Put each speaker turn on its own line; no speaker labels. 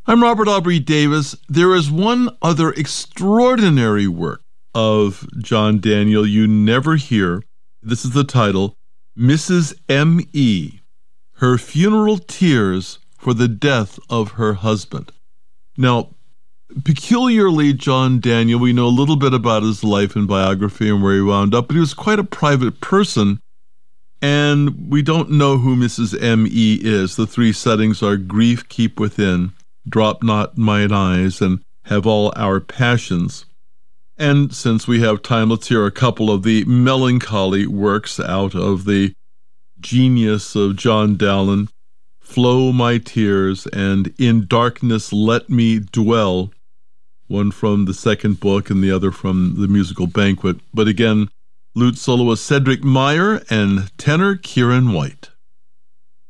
I'm Robert Aubrey Davis. There is one other extraordinary work of John Daniel you never hear. This is the title, Mrs. M.E., Her Funeral Tears for the Death of Her Husband. Now, peculiarly, John Daniel, we know a little bit about his life and biography and where he wound up, but he was quite a private person, and we don't know who Mrs. M.E. is. The three settings are grief, keep within, drop not mine eyes, and have all our passions. And since we have time, let's hear a couple of the melancholy works out of the genius of John Dowland. Flow my tears and In Darkness Let Me Dwell, one from the second book and the other from the musical Banquet. But again, lute soloist Cedric Meyer and tenor Kieran White.